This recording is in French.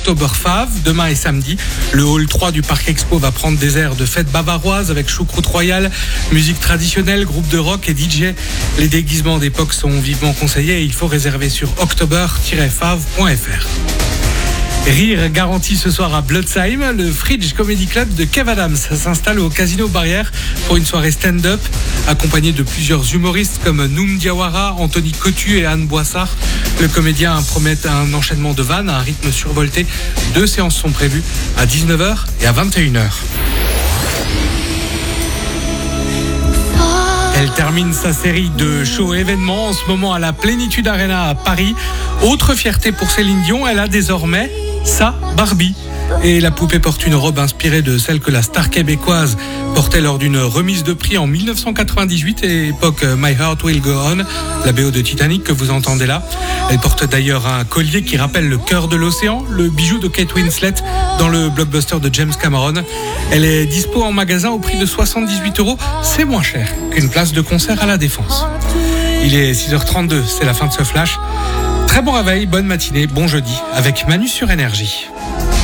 Oktoberfave, demain et samedi. Le hall 3 du Parc Expo va prendre des airs de fête bavaroise avec choucroute royale, musique traditionnelle, groupe de rock et DJ. Les déguisements d'époque sont vivement conseillés et il faut réserver sur october-fave.fr. Rire garanti ce soir à Blotzheim, le Fridge Comedy Club de Kev Adams s'installe au Casino Barrière pour une soirée stand-up accompagné de plusieurs humoristes comme Noum Diawara, Anthony Cotu et Anne Boissard. Le comédien promet un enchaînement de vannes à un rythme survolté. 2 séances sont prévues à 19h et à 21h. Elle termine sa série de shows événements en ce moment à la Plénitude Arena à Paris. Autre fierté pour Céline Dion, elle a désormais sa Barbie. Et la poupée porte une robe inspirée de celle que la star québécoise portait lors d'une remise de prix en 1998, à l'époque My Heart Will Go On, la BO de Titanic que vous entendez là. Elle porte d'ailleurs un collier qui rappelle le cœur de l'océan, le bijou de Kate Winslet dans le blockbuster de James Cameron. Elle est dispo en magasin au prix de 78€. C'est moins cher qu'une place de concert à la Défense. Il est 6h32, c'est la fin de ce flash. Très bon réveil, bonne matinée, bon jeudi avec Manu sur Énergie.